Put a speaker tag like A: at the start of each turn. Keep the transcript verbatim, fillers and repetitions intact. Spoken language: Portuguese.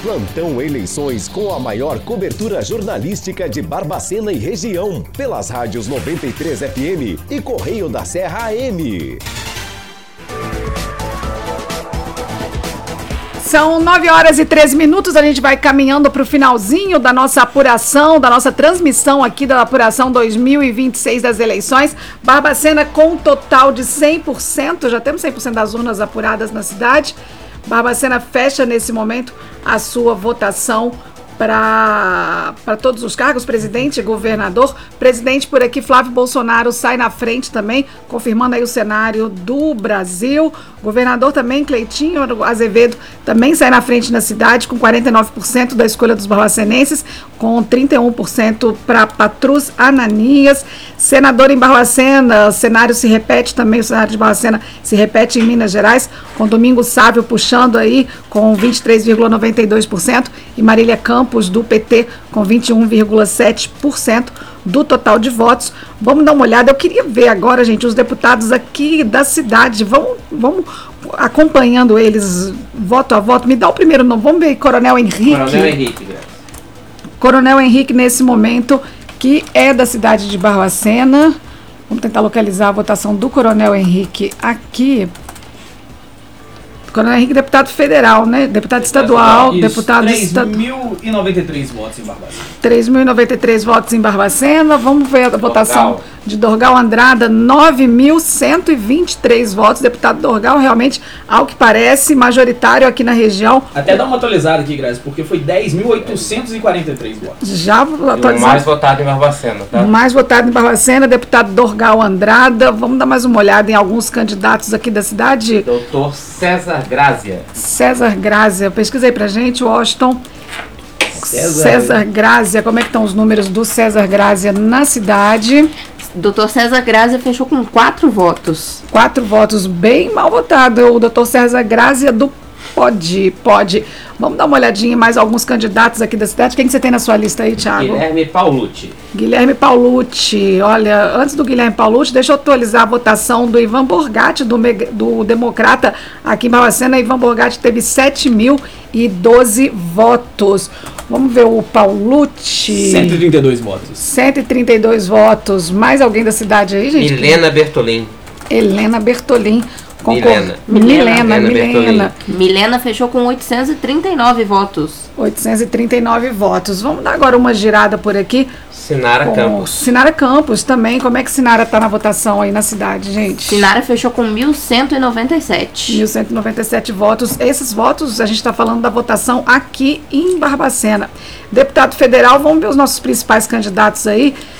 A: Plantão Eleições com a maior cobertura jornalística de Barbacena e região, pelas rádios noventa e três F M e Correio da Serra A M.
B: São nove horas e treze minutos, a gente vai caminhando para o finalzinho da nossa apuração, da nossa transmissão aqui da apuração dois mil e vinte e seis das eleições. Barbacena com um total de cem por cento, já temos cem por cento das urnas apuradas na cidade. Barbacena fecha nesse momento a sua votação para todos os cargos, presidente e governador. Presidente por aqui, Flávio Bolsonaro sai na frente também, confirmando aí o cenário do Brasil. Governador também, Cleitinho Azevedo, também sai na frente na cidade, com quarenta e nove por cento da escolha dos barbacenenses, com trinta e um por cento para Patrus Ananias. Senador em Barbacena, o cenário se repete também, o cenário de Barbacena se repete em Minas Gerais, com Domingos Sávio puxando aí com vinte e três vírgula noventa e dois por cento e Marília Campos do P T com vinte e um vírgula sete por cento do total de votos. Vamos dar uma olhada, eu queria ver agora, gente, os deputados aqui da cidade, vamos, vamos acompanhando eles voto a voto. Me dá o primeiro nome, vamos ver, Coronel Henrique.
C: Coronel Henrique, né?
B: Coronel Henrique, nesse momento, que é da cidade de Barbacena. Vamos tentar localizar a votação do Coronel Henrique aqui. Coronel Henrique, deputado federal, né? Deputado estadual,
C: Isso,
B: deputado estadual.
C: três mil e noventa e três votos em Barbacena.
B: três mil e noventa e três votos em Barbacena. Vamos ver a
C: Dorgal.
B: votação de Dorgal Andrada, nove mil cento e vinte e três votos. Deputado Dorgal, realmente, ao que parece, majoritário aqui na região.
C: Até dá uma atualizada aqui, Grazi, porque foi dez mil oitocentos e quarenta e três votos.
B: Já atualizado.
D: O mais votado em Barbacena, tá?
B: O mais votado em Barbacena, deputado Dorgal Andrada. Vamos dar mais uma olhada em alguns candidatos aqui da cidade.
D: Doutor César Grazia.
B: César Grazia, pesquisa aí pra gente, Washington.
C: César,
B: César Grazia, como é que estão os números do César Grazia na cidade?
E: doutor César Grazia fechou com quatro votos.
B: Quatro votos, bem mal votado. O doutor César Grazia do Pode, pode. Vamos dar uma olhadinha em mais alguns candidatos aqui da cidade. Quem que você tem na sua lista aí, Thiago?
D: Guilherme Paulucci.
B: Guilherme Paulucci. Olha, antes do Guilherme Paulucci, deixa eu atualizar a votação do Ivan Borgatti, do, do Democrata, aqui em Barbacena. Ivan Borgatti teve sete mil e doze votos. Vamos ver o Paulucci.
C: cento e trinta e dois votos.
B: cento e trinta e dois votos. Mais alguém da cidade aí, gente?
D: Milena Bertolin.
B: Helena Bertolin.
D: Milena.
B: Milena,
D: Milena,
B: Milena.
E: Milena fechou com oitocentos e trinta e nove votos.
B: oitocentos e trinta e nove votos. Vamos dar agora uma girada por aqui.
D: Sinara Campos.
B: Sinara Campos também. Como é que Sinara está na votação aí na cidade, gente?
E: Sinara fechou com mil cento e noventa e sete.
B: mil cento e noventa e sete votos. Esses votos, a gente está falando da votação aqui em Barbacena. Deputado federal, vamos ver os nossos principais candidatos aí.